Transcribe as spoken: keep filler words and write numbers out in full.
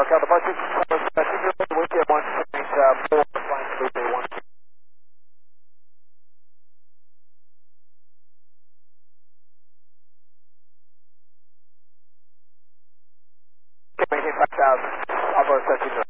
SoCal departure, with you one point four, flying Felipe one. Okay, maintain five thousand, I'll go search you.